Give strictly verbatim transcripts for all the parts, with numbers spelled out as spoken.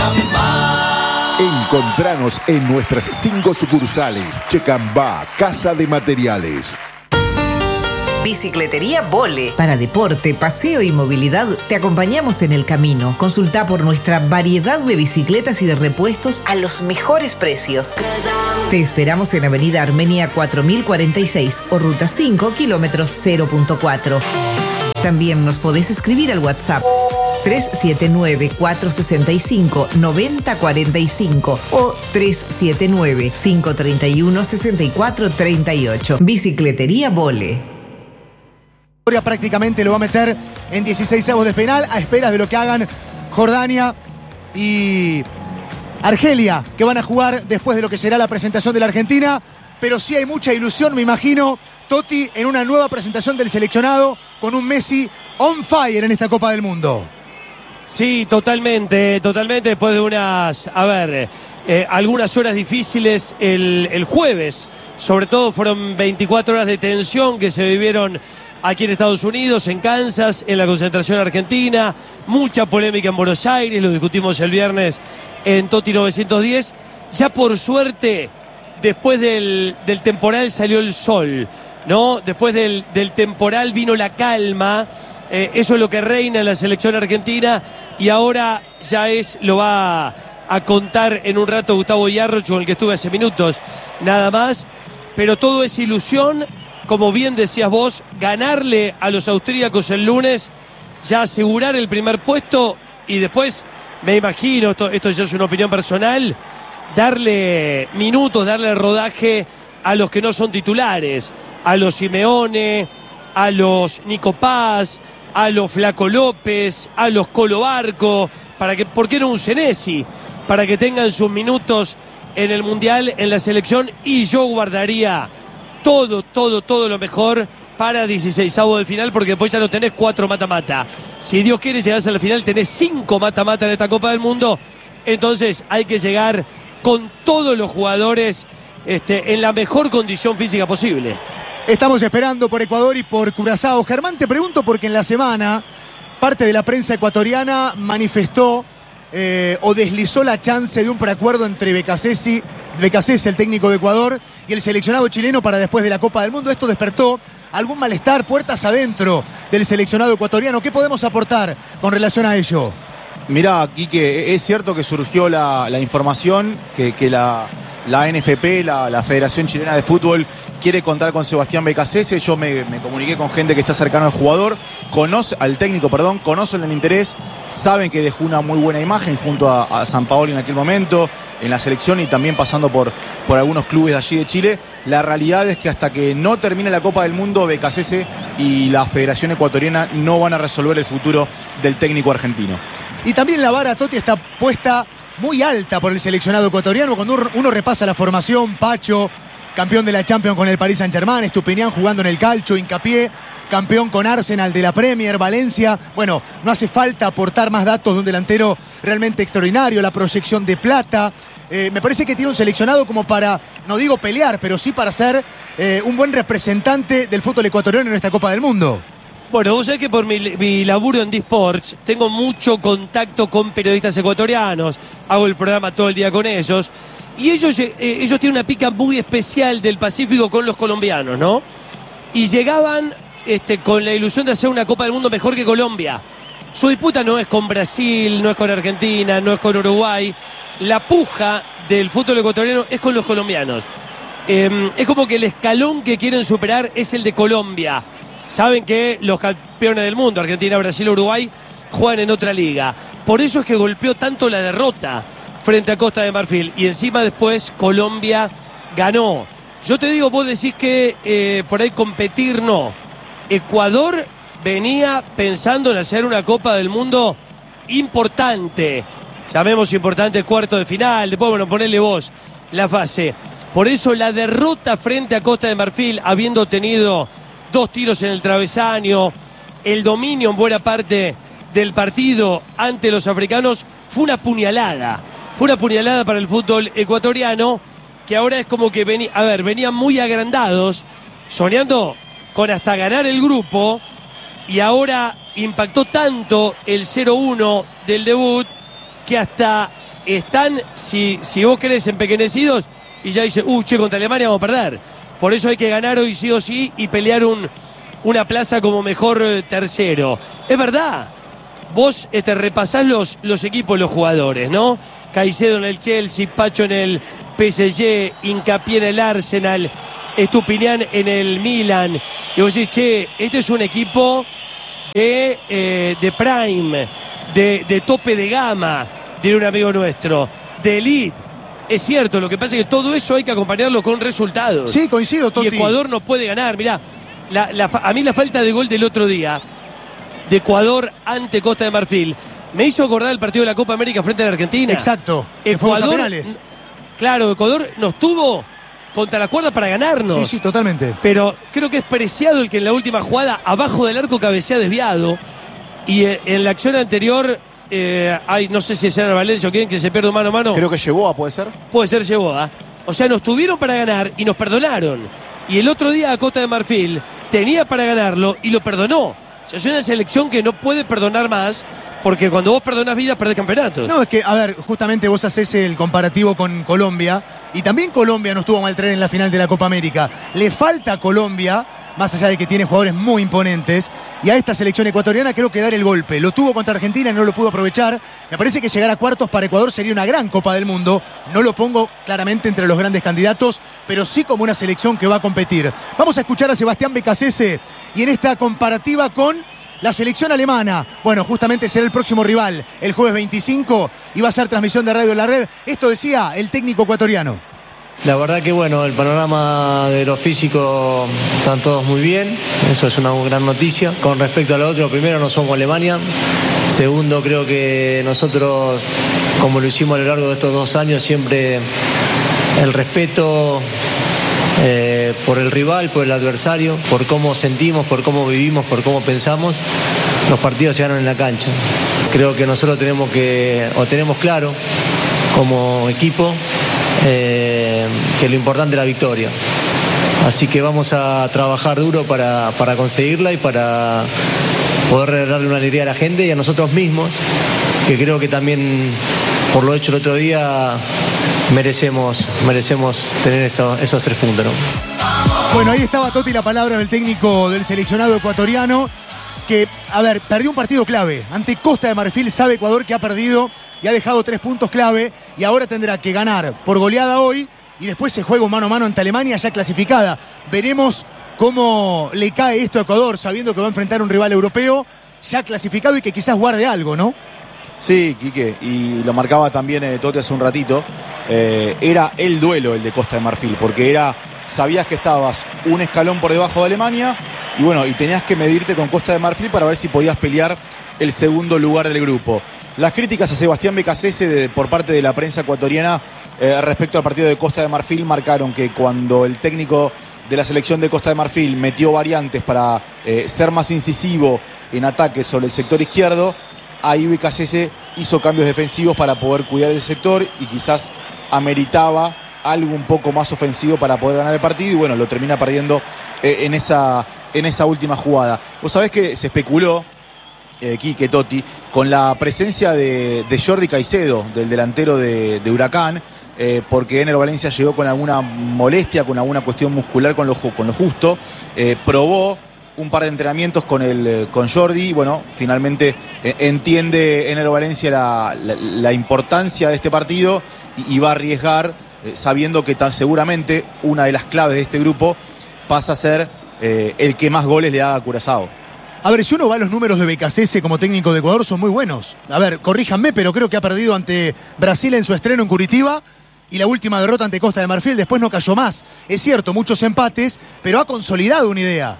Checambá. Encontranos en nuestras cinco sucursales. Checambá, Casa de Materiales. Bicicletería Vole. Para deporte, paseo y movilidad, te acompañamos en el camino. Consulta por nuestra variedad de bicicletas y de repuestos a los mejores precios. Te esperamos en Avenida Armenia cuatro mil cuarenta y seis o Ruta cinco, kilómetros cero punto cuatro. También nos podés escribir al WhatsApp tres siete nueve, cuatro seis cinco, nueve cero cuatro cinco o tres siete nueve, cinco tres uno, seis cuatro tres ocho. Bicicletería Vole. Prácticamente lo va a meter en dieciseisavos de penal a esperas de lo que hagan Jordania y Argelia, que van a jugar después de lo que será la presentación de la Argentina. Pero sí hay mucha ilusión, me imagino, Totti, en una nueva presentación del seleccionado con un Messi on fire en esta Copa del Mundo. Sí, totalmente, totalmente, después de unas, a ver, eh, algunas horas difíciles el, el jueves. Sobre todo fueron veinticuatro horas de tensión que se vivieron aquí en Estados Unidos, en Kansas, en la concentración argentina. Mucha polémica en Buenos Aires, lo discutimos el viernes en Totti novecientos diez. Ya por suerte, después del, del temporal salió el sol, ¿no? Después del, del temporal vino la calma. Eh, eso es lo que reina en la selección argentina. Y ahora ya es, lo va a contar en un rato Gustavo Yarroch, con el que estuve hace minutos, nada más. Pero todo es ilusión. Como bien decías vos, ganarle a los austríacos el lunes, ya asegurar el primer puesto y después, me imagino, esto, esto ya es una opinión personal, darle minutos, darle rodaje a los que no son titulares, a los Simeone, a los Nico Paz, a los Flaco López, a los Colo Barco, para que, ¿por qué no un Senesi? Para que tengan sus minutos en el Mundial, en la selección, y yo guardaría todo, todo, todo lo mejor para dieciseisavos de final, porque después ya no tenés cuatro mata-mata. Si Dios quiere, llegás a la final, tenés cinco mata-mata en esta Copa del Mundo. Entonces hay que llegar con todos los jugadores este, en la mejor condición física posible. Estamos esperando por Ecuador y por Curazao. Germán, te pregunto porque en la semana parte de la prensa ecuatoriana manifestó eh, o deslizó la chance de un preacuerdo entre Becasese, Becasese, el técnico de Ecuador, y el seleccionado chileno para después de la Copa del Mundo. Esto despertó algún malestar, puertas adentro del seleccionado ecuatoriano. ¿Qué podemos aportar con relación a ello? Mirá, Quique, es cierto que surgió la, la información que, que la, la N F P, la, la Federación Chilena de Fútbol, quiere contar con Sebastián Becasese. Yo me, me comuniqué con gente que está cercana al jugador, conoce al técnico, perdón, conocen el interés, saben que dejó una muy buena imagen junto a, a Sampaoli en aquel momento, en la selección y también pasando por, por algunos clubes de allí de Chile. La realidad es que hasta que no termine la Copa del Mundo, Becasese y la Federación Ecuatoriana no van a resolver el futuro del técnico argentino. Y también la vara, Totti, está puesta muy alta por el seleccionado ecuatoriano. Cuando uno repasa la formación, Pacho, campeón de la Champions con el Paris Saint-Germain, Estupiñán jugando en el Calcio, Hincapié, campeón con Arsenal de la Premier, Valencia. Bueno, no hace falta aportar más datos de un delantero realmente extraordinario, la proyección de plata. Eh, me parece que tiene un seleccionado como para, no digo pelear, pero sí para ser eh, un buen representante del fútbol ecuatoriano en esta Copa del Mundo. Bueno, vos sabés que por mi, mi laburo en D-Sports tengo mucho contacto con periodistas ecuatorianos, hago el programa todo el día con ellos, y ellos, eh, ellos tienen una pica muy especial del Pacífico con los colombianos, ¿no? Y llegaban este, con la ilusión de hacer una Copa del Mundo mejor que Colombia. Su disputa no es con Brasil, no es con Argentina, no es con Uruguay. La puja del fútbol ecuatoriano es con los colombianos. Eh, es como que el escalón que quieren superar es el de Colombia. Saben que los campeones del mundo, Argentina, Brasil, Uruguay, juegan en otra liga. Por eso es que golpeó tanto la derrota frente a Costa de Marfil. Y encima después Colombia ganó. Yo te digo, vos decís que eh, por ahí competir no. Ecuador venía pensando en hacer una Copa del Mundo importante. Llamemos importante cuarto de final. Después, bueno, ponele vos la fase. Por eso la derrota frente a Costa de Marfil, habiendo tenido dos tiros en el travesaño, el dominio en buena parte del partido ante los africanos, fue una puñalada. Fue una puñalada para el fútbol ecuatoriano, que ahora es como que venía, a ver, venían muy agrandados, soñando con hasta ganar el grupo, y ahora impactó tanto el cero uno del debut que hasta están, si, si vos querés, empequeñecidos y ya dice, uh, che, contra Alemania vamos a perder. Por eso hay que ganar hoy sí o sí y pelear un, una plaza como mejor eh, tercero. Es verdad, vos eh, te repasás los, los equipos, los jugadores, ¿no? Caicedo en el Chelsea, Pacho en el P S G, Hincapié en el Arsenal, Estupiñán en el Milan. Y vos decís, che, este es un equipo de, eh, de prime, de, de tope de gama, diría un amigo nuestro, de elite. Es cierto, lo que pasa es que todo eso hay que acompañarlo con resultados. Sí, coincido, Totti. Y Ecuador no puede ganar. Mirá, la, la, a mí la falta de gol del otro día de Ecuador ante Costa de Marfil me hizo acordar el partido de la Copa América frente a la Argentina. Exacto. Ecuador, claro, Ecuador nos tuvo contra la cuerda para ganarnos. Sí, sí, totalmente. Pero creo que es Preciado el que en la última jugada abajo del arco cabecea desviado. Y en la acción anterior, eh, hay, no sé si es César Valencia o quién, que se pierde mano a mano. Creo que Yeboah, ¿puede ser? Puede ser Yeboah. O sea, nos tuvieron para ganar y nos perdonaron. Y el otro día a Costa de Marfil tenía para ganarlo y lo perdonó. O sea, es una selección que no puede perdonar más, porque cuando vos perdonás vidas, perdés campeonatos. No, es que, a ver, justamente vos hacés el comparativo con Colombia, y también Colombia no estuvo mal traer en la final de la Copa América. Le falta a Colombia, más allá de que tiene jugadores muy imponentes, y a esta selección ecuatoriana creo que dar el golpe. Lo tuvo contra Argentina y no lo pudo aprovechar. Me parece que llegar a cuartos para Ecuador sería una gran Copa del Mundo. No lo pongo claramente entre los grandes candidatos, pero sí como una selección que va a competir. Vamos a escuchar a Sebastián Becasese y en esta comparativa con la selección alemana. Bueno, justamente será el próximo rival el jueves veinticinco y va a ser transmisión de Radio en la Red. Esto decía el técnico ecuatoriano. La verdad que bueno, el panorama de lo físico están todos muy bien, eso es una gran noticia. Con respecto a lo otro, primero no somos Alemania, segundo creo que nosotros, como lo hicimos a lo largo de estos dos años, siempre el respeto eh, por el rival, por el adversario, por cómo sentimos, por cómo vivimos, por cómo pensamos, los partidos se ganan en la cancha. Creo que nosotros tenemos que, o tenemos claro como equipo, Eh, que lo importante es la victoria. Así que vamos a trabajar duro para, para conseguirla y para poder darle una alegría a la gente y a nosotros mismos, que creo que también por lo hecho el otro día merecemos, merecemos tener esos, esos tres puntos, ¿no? Bueno, ahí estaba Totti, la palabra del técnico del seleccionado ecuatoriano, que, a ver, perdió un partido clave. Ante Costa de Marfil sabe Ecuador que ha perdido y ha dejado tres puntos clave y ahora tendrá que ganar por goleada hoy y después se juega un mano a mano ante Alemania ya clasificada. Veremos cómo le cae esto a Ecuador sabiendo que va a enfrentar a un rival europeo ya clasificado y que quizás guarde algo, ¿no? Sí, Quique, y lo marcaba también eh, Totti hace un ratito. Eh, era el duelo el de Costa de Marfil, porque era, sabías que estabas un escalón por debajo de Alemania y bueno, y tenías que medirte con Costa de Marfil para ver si podías pelear el segundo lugar del grupo. Las críticas a Sebastián Becasese de, por parte de la prensa ecuatoriana eh, respecto al partido de Costa de Marfil marcaron que cuando el técnico de la selección de Costa de Marfil metió variantes para eh, ser más incisivo en ataque sobre el sector izquierdo, ahí Becasese hizo cambios defensivos para poder cuidar el sector y quizás ameritaba algo un poco más ofensivo para poder ganar el partido y bueno, lo termina perdiendo eh, en, esa, en esa última jugada. Vos sabés que se especuló, Eh, Quique, Totti, con la presencia de, de Jordi Caicedo, del delantero de, de Huracán, eh, porque Ener Valencia llegó con alguna molestia, con alguna cuestión muscular con lo, con lo justo, eh, probó un par de entrenamientos con, el, con Jordi y bueno, finalmente eh, entiende Ener Valencia la, la, la importancia de este partido y, y va a arriesgar, eh, sabiendo que tan seguramente una de las claves de este grupo pasa a ser eh, el que más goles le haga a Curazao. A ver, si uno va a los números de Becasese como técnico de Ecuador, son muy buenos. A ver, corríjanme, pero creo que ha perdido ante Brasil en su estreno en Curitiba y la última derrota ante Costa de Marfil, después no cayó más. Es cierto, muchos empates, pero ha consolidado una idea.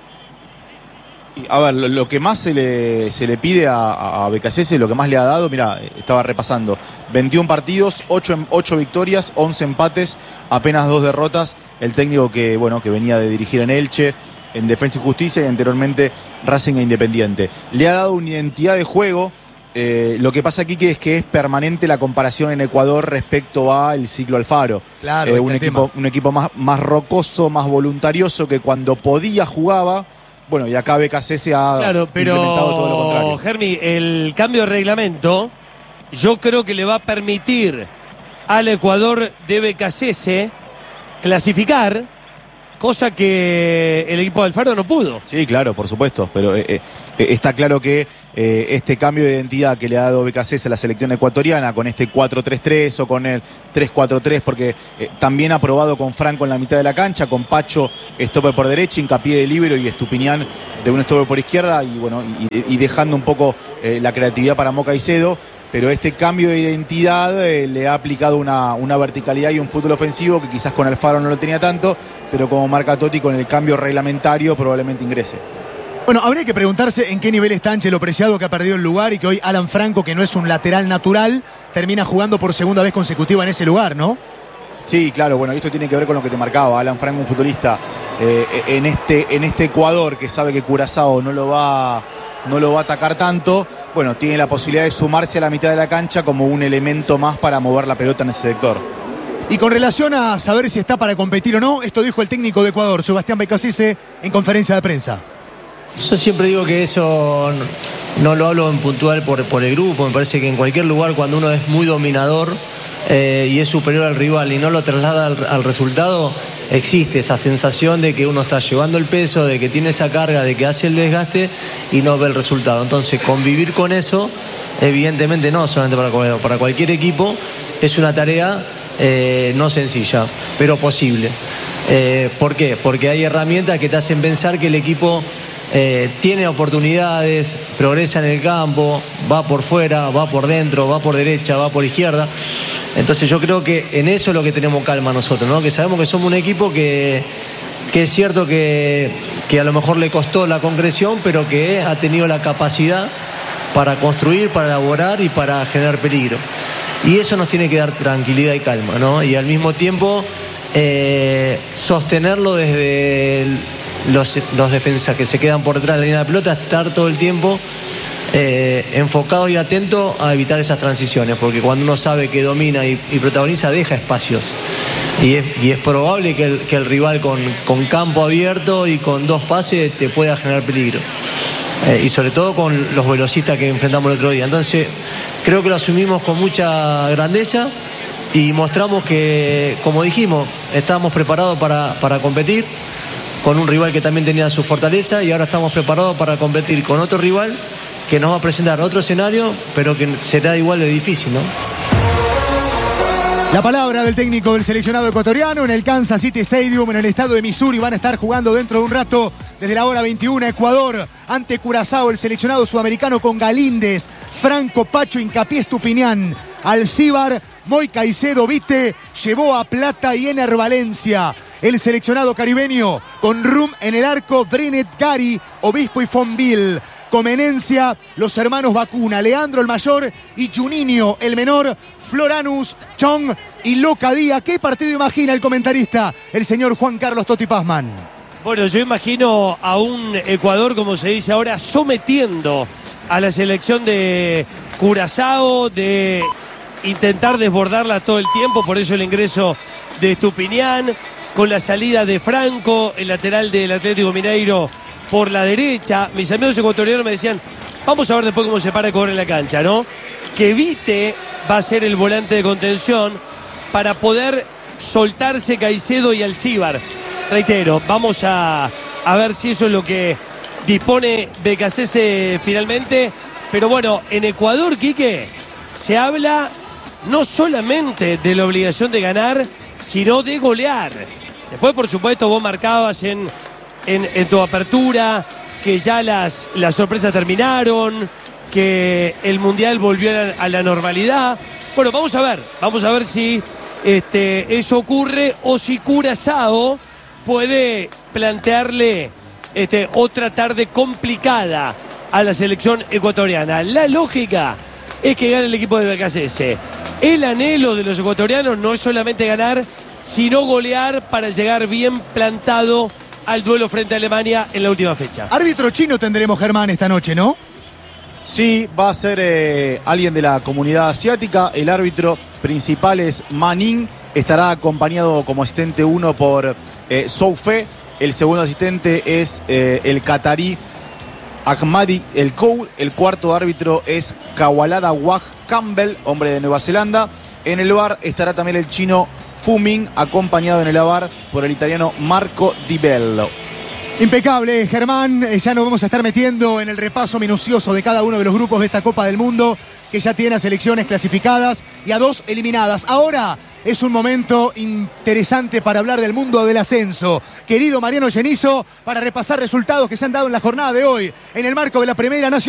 A ver, lo, lo que más se le, se le pide a, a Becasese, lo que más le ha dado, mira, estaba repasando, veintiún partidos, ocho, ocho victorias, once empates, apenas dos derrotas. El técnico que, bueno, que venía de dirigir en Elche, en Defensa y Justicia y anteriormente Racing e Independiente. Le ha dado una identidad de juego. Eh, lo que pasa aquí que es que es permanente la comparación en Ecuador respecto al ciclo Alfaro. Claro, eh, un, equipo, un equipo más, más rocoso, más voluntarioso, que cuando podía jugaba. Bueno, y acá Becasese ha claro, pero, implementado todo lo contrario. Germi, el cambio de reglamento yo creo que le va a permitir al Ecuador de Becasese clasificar, cosa que el equipo de Alfaro no pudo. Sí, claro, por supuesto, pero eh, eh, está claro que eh, este cambio de identidad que le ha dado Becasese a la selección ecuatoriana con este cuatro tres tres o con el tres cuatro tres, porque eh, también ha probado con Franco en la mitad de la cancha, con Pacho stopper por derecha, Hincapié de líbero y Estupiñán de un stopper por izquierda, y bueno, y, y dejando un poco eh, la creatividad para Mo Caicedo. Pero este cambio de identidad eh, le ha aplicado una, una verticalidad y un fútbol ofensivo que quizás con Alfaro no lo tenía tanto, pero como marca Totti, con el cambio reglamentario probablemente ingrese. Bueno, habría que preguntarse en qué nivel está Ángelo Preciado, que ha perdido el lugar, y que hoy Alan Franco, que no es un lateral natural, termina jugando por segunda vez consecutiva en ese lugar, ¿no? Sí, claro, bueno, esto tiene que ver con lo que te marcaba. Alan Franco, un futbolista eh, en, este, en este Ecuador que sabe que Curazao no lo va, no lo va a atacar tanto. Bueno, tiene la posibilidad de sumarse a la mitad de la cancha como un elemento más para mover la pelota en ese sector. Y con relación a saber si está para competir o no, esto dijo el técnico de Ecuador, Sebastián Becasese, en conferencia de prensa. Yo siempre digo que eso no, no lo hablo en puntual por, por el grupo. Me parece que en cualquier lugar, cuando uno es muy dominador eh, y es superior al rival y no lo traslada al, al resultado, existe esa sensación de que uno está llevando el peso, de que tiene esa carga, de que hace el desgaste y no ve el resultado. Entonces, convivir con eso, evidentemente no solamente para Ecuador, para cualquier equipo, es una tarea eh, no sencilla, pero posible. Eh, ¿Por qué? Porque hay herramientas que te hacen pensar que el equipo eh, tiene oportunidades, progresa en el campo, va por fuera, va por dentro, va por derecha, va por izquierda. Entonces yo creo que en eso es lo que tenemos calma nosotros, ¿no? Que sabemos que somos un equipo que, que es cierto que, que a lo mejor le costó la concreción, pero que ha tenido la capacidad para construir, para elaborar y para generar peligro. Y eso nos tiene que dar tranquilidad y calma, ¿no? Y al mismo tiempo eh, sostenerlo desde el, los, los defensas que se quedan por detrás de la línea de pelota, estar todo el tiempo Eh, enfocado y atento a evitar esas transiciones, porque cuando uno sabe que domina y, y protagoniza, deja espacios y es, y es probable que el, que el rival con, con campo abierto y con dos pases te pueda generar peligro, eh, y sobre todo con los velocistas que enfrentamos el otro día. Entonces creo que lo asumimos con mucha grandeza y mostramos que, como dijimos, estábamos preparados para, para competir con un rival que también tenía su fortaleza, y ahora estamos preparados para competir con otro rival que nos va a presentar otro escenario, pero que será igual de difícil, ¿no? La palabra del técnico del seleccionado ecuatoriano en el Kansas City Stadium, en el estado de Missouri. Van a estar jugando dentro de un rato, desde la hora veintiuna, Ecuador ante Curazao, el seleccionado sudamericano con Galíndez, Franco, Pacho, Hincapié, Estupiñán, Alcíbar, Moy Caicedo, Vite, llevó a Plata y Ener Valencia. El seleccionado caribeño con Rum en el arco, Brenet, Gary, Obispo y Fonville. Comenencia, los hermanos Vacuna, Leandro el mayor y Juninho el menor, Floranus, Chong y Locadía. ¿Qué partido imagina el comentarista, el señor Juan Carlos Totti Pazman? Bueno, yo imagino a un Ecuador, como se dice ahora, sometiendo a la selección de Curazao, de intentar desbordarla todo el tiempo, por eso el ingreso de Estupiñán, con la salida de Franco, el lateral del Atlético Mineiro, por la derecha. Mis amigos ecuatorianos me decían, vamos a ver después cómo se para Ecuador en la cancha, ¿no? Que Vite va a ser el volante de contención para poder soltarse Caicedo y Alcíbar. Reitero, vamos a, a ver si eso es lo que dispone Becasese finalmente. Pero bueno, en Ecuador, Quique, se habla no solamente de la obligación de ganar, sino de golear. Después, por supuesto, vos marcabas en... En, en tu apertura, que ya las, las sorpresas terminaron, que el Mundial volvió a la, a la normalidad. Bueno, vamos a ver, vamos a ver si este, eso ocurre o si Curazao puede plantearle este, otra tarde complicada a la selección ecuatoriana. La lógica es que gane el equipo de Becasese. El anhelo de los ecuatorianos no es solamente ganar, sino golear para llegar bien plantado al duelo frente a Alemania en la última fecha. Árbitro chino tendremos, Germán, esta noche, ¿no? Sí, va a ser eh, alguien de la comunidad asiática. El árbitro principal es Ma Ning. Estará acompañado como asistente uno por eh, Zhou Fe. El segundo asistente es eh, el catarí Ahmadi El Kou. El cuarto árbitro es Kawalada Wag Campbell, hombre de Nueva Zelanda. En el V A R estará también el chino Fu Ming, acompañado en el V A R por el italiano Marco Di Bello. Impecable, Germán. Eh, Ya nos vamos a estar metiendo en el repaso minucioso de cada uno de los grupos de esta Copa del Mundo, que ya tiene a selecciones clasificadas y a dos eliminadas. Ahora es un momento interesante para hablar del mundo del ascenso. Querido Mariano Genizo, para repasar resultados que se han dado en la jornada de hoy en el marco de la Primera Nacional.